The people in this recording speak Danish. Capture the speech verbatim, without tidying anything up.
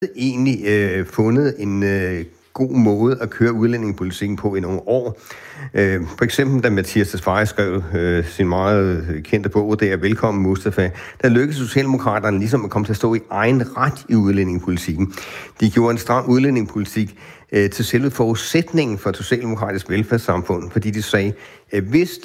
egentlig øh, fundet en øh, god måde at køre udlændingepolitikken på i nogle år. Øh, for eksempel, da Mathias Tesfaye skrev øh, sin meget kendte bog, det er Velkommen Mustafa, der lykkedes Socialdemokraterne ligesom at komme til at stå i egen ret i udlændingepolitikken. De gjorde en stram udlændingepolitik øh, til selve forudsætningen for et socialdemokratisk velfærdssamfund, fordi de sagde, at hvis